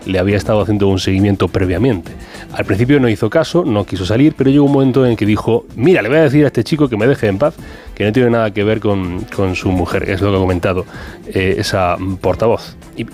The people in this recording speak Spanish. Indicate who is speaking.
Speaker 1: le había estado haciendo un seguimiento previamente. Al principio no hizo caso, no quiso salir, pero llegó un momento en que dijo: mira, le voy a decir a este chico que me deje en paz, que no tiene nada que ver con su mujer. Es lo que ha comentado esa portavoz. Y